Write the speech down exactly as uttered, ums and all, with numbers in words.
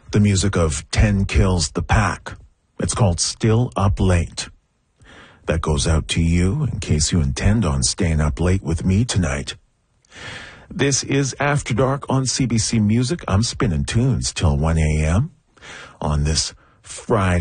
the music of Ten Kills the Pack. It's called Still Up Late. That goes out to you in case you intend on staying up late with me tonight. This is After Dark on C B C Music. I'm spinning tunes till one a.m. on this Friday.